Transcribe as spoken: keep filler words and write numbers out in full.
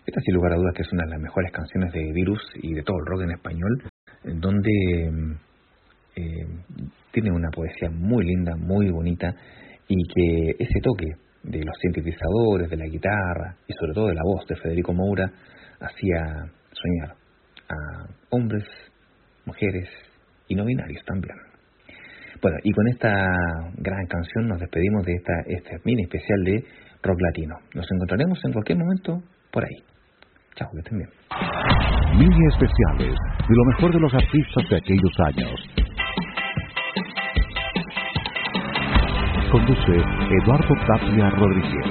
esta sin lugar a dudas que es una de las mejores canciones de Virus y de todo el rock en español, en donde eh, tiene una poesía muy linda, muy bonita, y que ese toque de los sintetizadores, de la guitarra y sobre todo de la voz de Federico Moura hacía soñar a hombres, mujeres y no binarios también. Bueno, y con esta gran canción nos despedimos de esta este mini especial de rock latino. Nos encontraremos en cualquier momento por ahí. Chao, que estén bien. Mini especiales de lo mejor de los artistas de aquellos años. Conduce Eduardo Tapia Rodríguez.